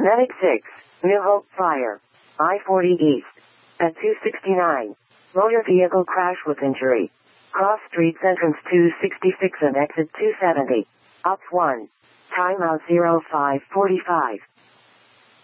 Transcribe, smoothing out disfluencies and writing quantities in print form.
Medic 6, New Hope Fire. I-40 East. At 269. Motor vehicle crash with injury. Cross streets entrance 266 and exit 270. Ops 1. Timeout 0545.